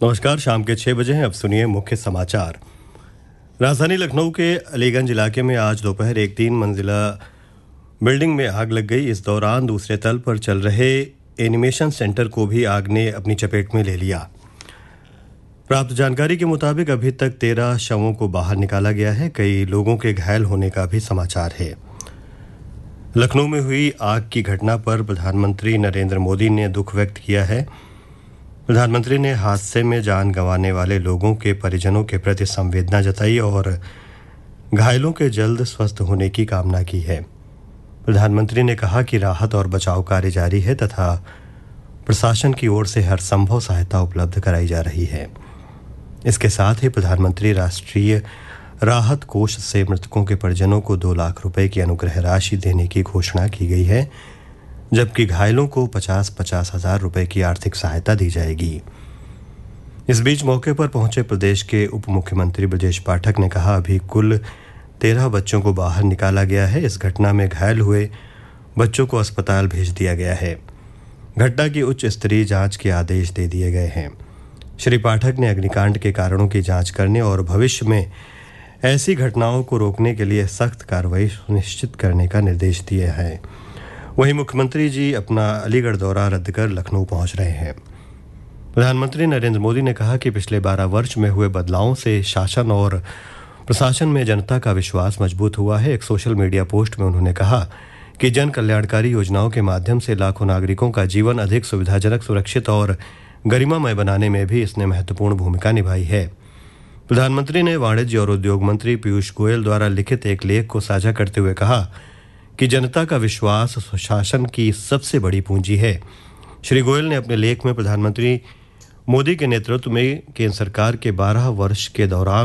नमस्कार। शाम के 6 बजे हैं। अब सुनिए मुख्य समाचार। राजधानी लखनऊ के अलीगंज इलाके में आज दोपहर एक 3 मंजिला बिल्डिंग में आग लग गई। इस दौरान दूसरे तल पर चल रहे एनिमेशन सेंटर को भी आग ने अपनी चपेट में ले लिया। प्राप्त जानकारी के मुताबिक अभी तक 13 शवों को बाहर निकाला गया है। कई लोगों के घायल होने का भी समाचार है। लखनऊ में हुई आग की घटना पर प्रधानमंत्री नरेंद्र मोदी ने दुख व्यक्त किया है। प्रधानमंत्री ने हादसे में जान गंवाने वाले लोगों के परिजनों के प्रति संवेदना जताई और घायलों के जल्द स्वस्थ होने की कामना की है। प्रधानमंत्री ने कहा कि राहत और बचाव कार्य जारी है तथा प्रशासन की ओर से हर संभव सहायता उपलब्ध कराई जा रही है। इसके साथ ही प्रधानमंत्री राष्ट्रीय राहत कोष से मृतकों के परिजनों को 2 लाख रुपए की अनुग्रह राशि देने की घोषणा की गई है, जबकि घायलों को 50-50 हजार रुपए की आर्थिक सहायता दी जाएगी। इस बीच मौके पर पहुंचे प्रदेश के उप मुख्यमंत्री ब्रजेश पाठक ने कहा, अभी कुल 13 बच्चों को बाहर निकाला गया है। इस घटना में घायल हुए बच्चों को अस्पताल भेज दिया गया है। घटना की उच्च स्तरीय जांच के आदेश दे दिए गए हैं। श्री पाठक ने अग्निकांड के कारणों की जांच करने और भविष्य में ऐसी घटनाओं को रोकने के लिए सख्त कार्रवाई सुनिश्चित करने का निर्देश दिए हैं। वहीं मुख्यमंत्री जी अपना अलीगढ़ दौरा रद्द कर लखनऊ पहुंच रहे हैं। प्रधानमंत्री नरेंद्र मोदी ने कहा कि पिछले 12 वर्ष में हुए बदलावों से शासन और प्रशासन में जनता का विश्वास मजबूत हुआ है। एक सोशल मीडिया पोस्ट में उन्होंने कहा कि जन कल्याणकारी योजनाओं के माध्यम से लाखों नागरिकों का जीवन अधिक सुविधाजनक, सुरक्षित और गरिमामय बनाने में भी इसने महत्वपूर्ण भूमिका निभाई है। प्रधानमंत्री ने वाणिज्य और उद्योग मंत्री पीयूष गोयल द्वारा लिखित एक लेख को साझा करते हुए कहा कि जनता का विश्वास सुशासन की सबसे बड़ी पूंजी है। श्री गोयल ने अपने लेख में प्रधानमंत्री मोदी के नेतृत्व में केंद्र सरकार के 12 वर्ष के दौरान